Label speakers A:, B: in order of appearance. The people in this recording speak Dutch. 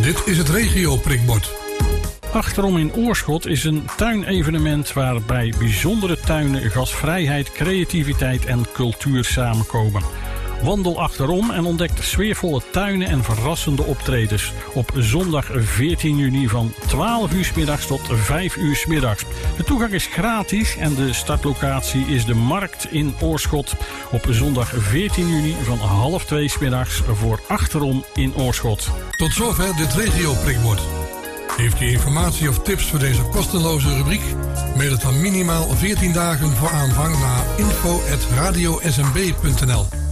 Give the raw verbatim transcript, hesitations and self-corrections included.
A: Dit is het regio prikbord.
B: Achterom in Oorschot is een tuinevenement waarbij bijzondere tuinen, gasvrijheid, creativiteit en cultuur samenkomen. Wandel achterom en ontdek sfeervolle tuinen en verrassende optredens. Op zondag veertien juni van twaalf uur 's middags tot vijf uur 's middags. De toegang is gratis en de startlocatie is de Markt in Oorschot. Op zondag veertien juni van half twee 's middags voor Achterom in Oorschot.
A: Tot zover dit regio prikbord. Heeft u informatie of tips voor deze kosteloze rubriek? Mail het dan minimaal veertien dagen voor aanvang naar info at radio s m b punt n l.